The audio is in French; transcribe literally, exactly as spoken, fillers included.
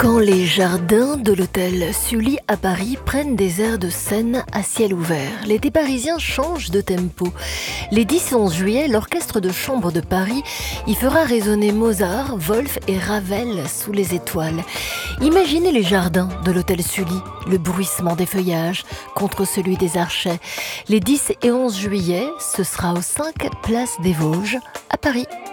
Quand les jardins de l'hôtel Sully à Paris prennent des airs de scène à ciel ouvert, l'été parisien change de tempo. Les dix et onze juillet, l'orchestre de chambre de Paris y fera résonner Mozart, Wolf et Ravel sous les étoiles. Imaginez les jardins de l'hôtel Sully, le bruissement des feuillages contre celui des archets. Les dix et onze juillet, ce sera aux cinq Place des Vosges à Paris.